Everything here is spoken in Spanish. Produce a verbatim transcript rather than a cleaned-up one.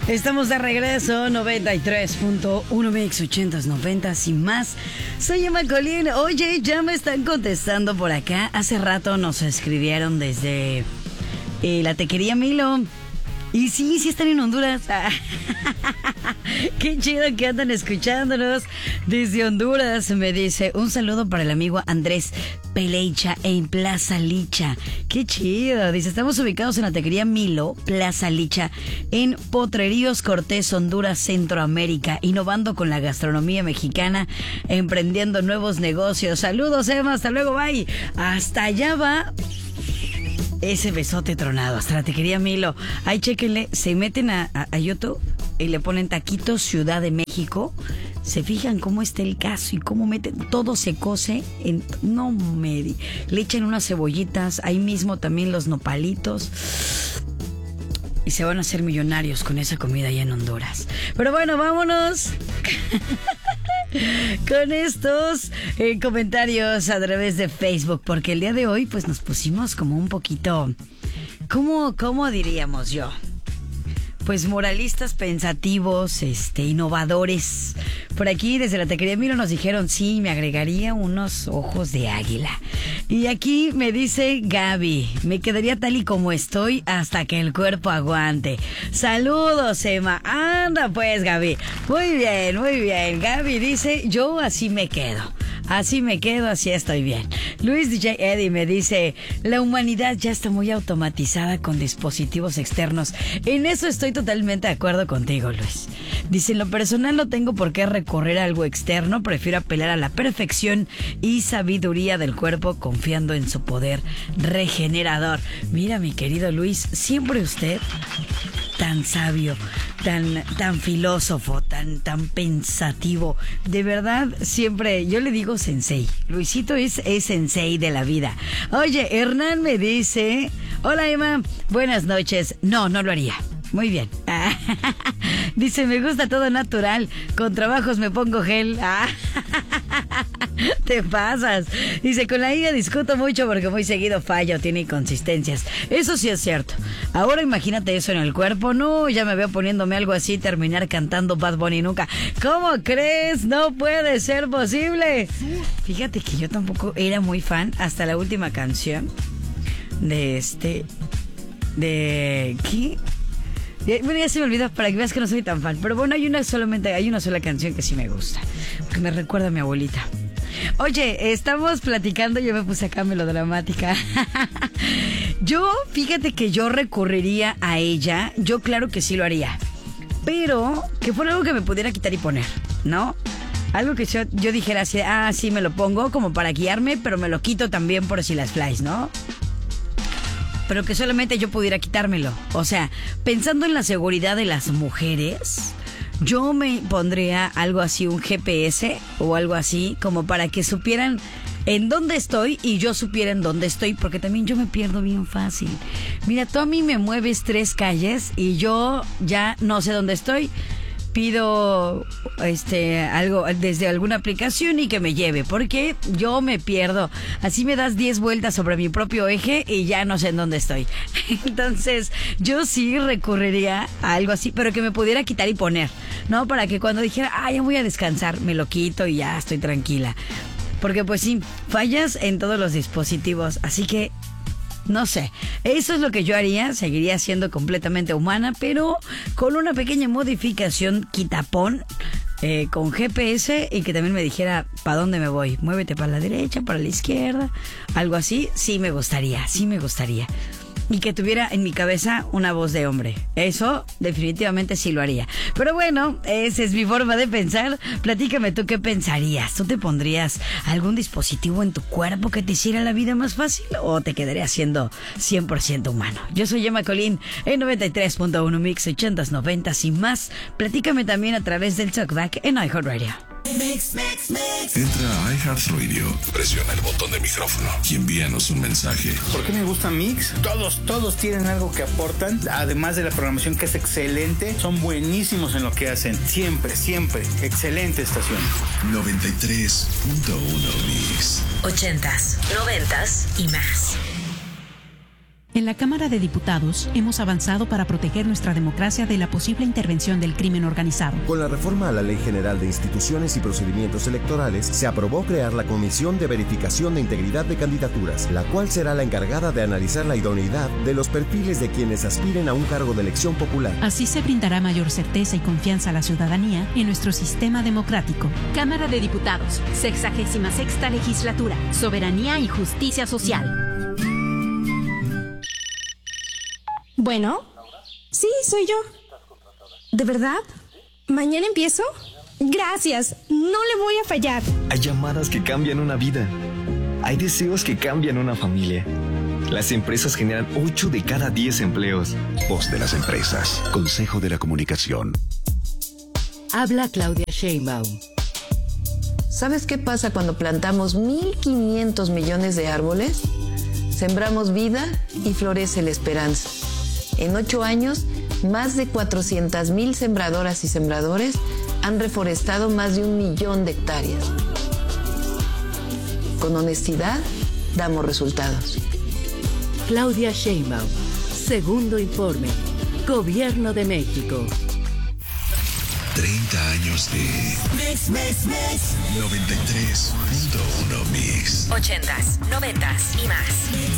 Estamos de regreso, noventa y tres punto uno Mix, ochentas, noventas y más. Soy Emma Colín. Oye, ya me están contestando por acá. Hace rato nos escribieron desde eh, la Tequería Milo. Y sí, sí están en Honduras. Qué chido que andan escuchándonos desde Honduras. Me dice, un saludo para el amigo Andrés Peleicha en Plaza Licha. Qué chido. Dice, estamos ubicados en la Tequería Milo, Plaza Licha, en Potreríos Cortés, Honduras, Centroamérica, innovando con la gastronomía mexicana, emprendiendo nuevos negocios. Saludos, Emma. Hasta luego, bye. Hasta allá va ese besote tronado, hasta la Tequería Milo. Ahí chéquenle, se meten a, a, a YouTube y le ponen Taquitos Ciudad de México. Se fijan cómo está el caso y cómo meten, todo se cose en, no me di, le echan unas cebollitas, ahí mismo también los nopalitos. Y se van a hacer millonarios con esa comida allá en Honduras. Pero bueno, vámonos con estos eh, comentarios a través de Facebook, porque el día de hoy pues nos pusimos como un poquito, ¿cómo, cómo diríamos yo? Pues moralistas, pensativos, este, innovadores. Por aquí desde la Tequería Milo nos dijeron, sí, me agregaría unos ojos de águila. Y aquí me dice Gaby, me quedaría tal y como estoy hasta que el cuerpo aguante. Saludos, Emma. Anda pues, Gaby. Muy bien, muy bien. Gaby dice, yo así me quedo. Así me quedo, así estoy bien. Luis D J Eddie me dice, la humanidad ya está muy automatizada con dispositivos externos. En eso estoy totalmente de acuerdo contigo, Luis. Dice, en lo personal no tengo por qué recurrir a algo externo, prefiero apelar a la perfección y sabiduría del cuerpo confiando en su poder regenerador. Mira, mi querido Luis, siempre usted tan sabio, tan, tan filósofo, tan, tan pensativo. De verdad, siempre, yo le digo sensei. Luisito es, es sensei de la vida. Oye, Hernán me dice, hola Emma, buenas noches. No, no lo haría. Muy bien. Dice, me gusta todo natural. Con trabajos me pongo gel. Te pasas. Dice, con la I A discuto mucho porque muy seguido fallo, tiene inconsistencias. Eso sí es cierto. Ahora imagínate eso en el cuerpo. No, ya me veo poniéndome algo así, terminar cantando Bad Bunny nunca. ¿Cómo crees? No puede ser posible. Fíjate que yo tampoco era muy fan hasta la última canción de este... De... ¿Qué? Bueno, ya se me olvidó, para que veas que no soy tan fan. Pero bueno, hay una solamente, hay una sola canción que sí me gusta, porque me recuerda a mi abuelita. Oye, estamos platicando, yo me puse acá melodramática. Yo, fíjate que yo recurriría a ella. Yo claro que sí lo haría, pero que fuera algo que me pudiera quitar y poner, ¿no? Algo que yo, yo dijera así, ah, sí me lo pongo como para guiarme, pero me lo quito también por si las flies, ¿no? Pero que solamente yo pudiera quitármelo. O sea, pensando en la seguridad de las mujeres, yo me pondría algo así, un G P S o algo así, como para que supieran en dónde estoy y yo supiera en dónde estoy, porque también yo me pierdo bien fácil. Mira, tú a mí me mueves tres calles y yo ya no sé dónde estoy. Pido este algo desde alguna aplicación y que me lleve, porque yo me pierdo. Así me das diez vueltas sobre mi propio eje y ya no sé en dónde estoy. Entonces, yo sí recurriría a algo así, pero que me pudiera quitar y poner, ¿no? Para que cuando dijera, ah, ya voy a descansar, me lo quito y ya estoy tranquila. Porque pues sí, fallas en todos los dispositivos, así que no sé, eso es lo que yo haría. Seguiría siendo completamente humana, pero con una pequeña modificación quitapón, eh, con G P S, y que también me dijera para dónde me voy. Muévete para la derecha, para la izquierda, algo así. Sí me gustaría, sí me gustaría. Y que tuviera en mi cabeza una voz de hombre. Eso definitivamente sí lo haría. Pero bueno, esa es mi forma de pensar. Platícame tú qué pensarías. ¿Tú te pondrías algún dispositivo en tu cuerpo que te hiciera la vida más fácil o te quedarías siendo cien por ciento humano? Yo soy Emma Colín en noventa y tres punto uno Mix, ochentas, noventas y más. Platícame también a través del Talkback en iHeartRadio. Mix, mix, mix. Entra a iHeartRadio, presiona el botón de micrófono y envíanos un mensaje. ¿Por qué me gusta Mix? Todos, todos tienen algo que aportan, además de la programación que es excelente. Son buenísimos en lo que hacen, siempre, siempre. Excelente estación. noventa y tres punto uno Mix. Ochentas, noventas y más. En la Cámara de Diputados hemos avanzado para proteger nuestra democracia de la posible intervención del crimen organizado. Con la reforma a la Ley General de Instituciones y Procedimientos Electorales, se aprobó crear la Comisión de Verificación de Integridad de Candidaturas, la cual será la encargada de analizar la idoneidad de los perfiles de quienes aspiren a un cargo de elección popular. Así se brindará mayor certeza y confianza a la ciudadanía en nuestro sistema democrático. Cámara de Diputados, sexagésima sexta legislatura, soberanía y justicia social. Bueno, sí, soy yo. ¿De verdad? ¿Mañana empiezo? Gracias, no le voy a fallar. Hay llamadas que cambian una vida. Hay deseos que cambian una familia. Las empresas generan ocho de cada diez empleos. Voz de las empresas. Consejo de la Comunicación. Habla Claudia Sheinbaum. ¿Sabes qué pasa cuando plantamos mil quinientos millones de árboles? Sembramos vida y florece la esperanza. En ocho años, más de cuatrocientas mil sembradoras y sembradores han reforestado más de un millón de hectáreas. Con honestidad, damos resultados. Claudia Sheinbaum, segundo informe, Gobierno de México. treinta años de Mix, Mix, Mix. noventa y tres punto uno Mix. ochentas, noventas y más.